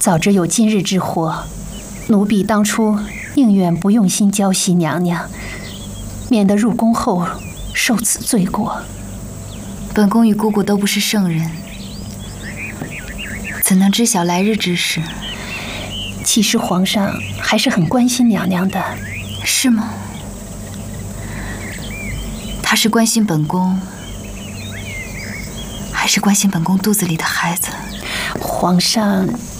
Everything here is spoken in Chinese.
早知有今日之祸，奴婢当初宁愿不用心教习娘娘，免得入宫后受此罪过。 本宫与姑姑都不是圣人，怎能知晓来日之事？ 其实皇上还是很关心娘娘的。 是吗？他是关心本宫，还是关心本宫肚子里的孩子？ 皇上